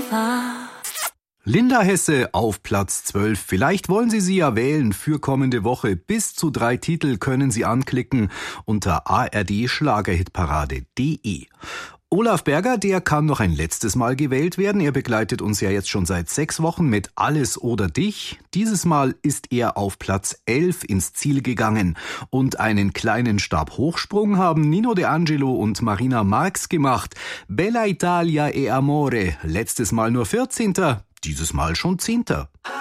va. Linda Hesse auf Platz 12. Vielleicht wollen Sie sie ja wählen für kommende Woche. Bis zu 3 Titel können Sie anklicken unter ard-schlagerhitparade.de. Olaf Berger, der kann noch ein letztes Mal gewählt werden. Er begleitet uns ja jetzt schon seit 6 Wochen mit Alles oder Dich. Dieses Mal ist er auf Platz 11 ins Ziel gegangen. Und einen kleinen Stabhochsprung haben Nino De Angelo und Marina Marx gemacht. Bella Italia e Amore. Letztes Mal nur 14., dieses Mal schon 10.